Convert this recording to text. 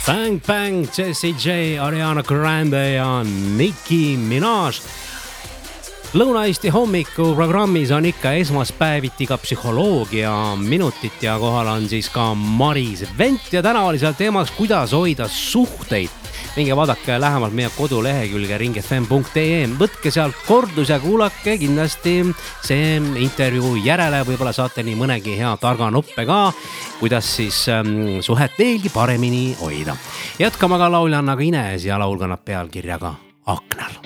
Bang Bang, Jessie J, Ariana Grande ja Nicki Minaj. Lõuna-Eesti hommikuprogrammis on ikka esmaspäeviti ka psühholoogia minutit ja kohal on siis ka Maris Vent ja täna oli seal teemaks, kuidas hoida suhteid. Minge vaadake lähemalt meie kodulehekülge ringfm.ee, võtke sealt kordus ja kuulake kindlasti see intervjuu järele, võib-olla saate nii mõnegi hea targa nuppe ka, kuidas siis suhet veelgi paremini hoida. Jätkame ka lauljannaga Ines ja laul kannab pealkirjaga Aknal.